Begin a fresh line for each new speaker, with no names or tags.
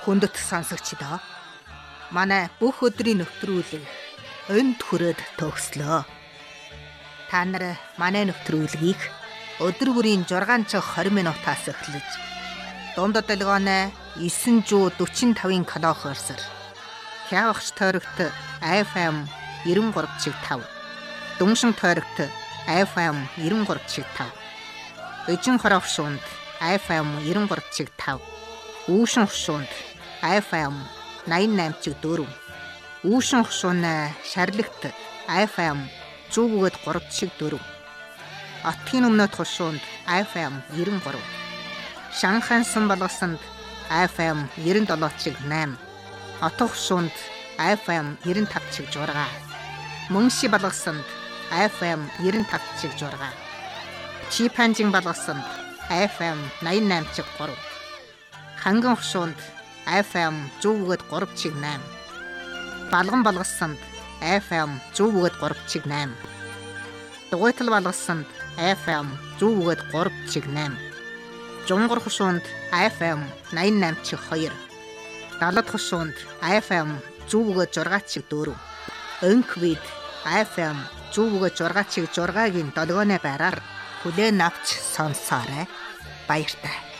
Хүндэт сонсогчдоо манай бүх өдрийн нэвтрүүлэг энд хүрээд төгслөө. Та нар манай нэвтрүүлгийг өдөр бүрийн 6 цаг 20 минутаас эхлэж дунд долгионы 945-ын килохерцээр хявагч тойрогт FM 93.5, дүншин тойрогт FM 93.5, эжин хоровшуунд FM 93.5, үүшин хушуунд FM 88.4, үүшин хушууны шарлагт FM 100.3.4, Отгийн өмнөд хушуунд FM 93, Шанхайсан болгосонд FM 97.8, Отго хушуунд FM 95.6, Мөнши болгосонд FM 95.6, Чипанжин болгосонд FM 88.3, Ханган хушуунд FM 100.3.8, Балган болгосонд FM 100.3.8, Дугуйтал болгосонд FM 100.3.8, Жунгар хушуунд FM 88.2, Далад хушуунд FM 100.6.4, Өнквид FM 100.6.6-гийн долгионы байраар хүлээн авч сонсоорой. Баяртай.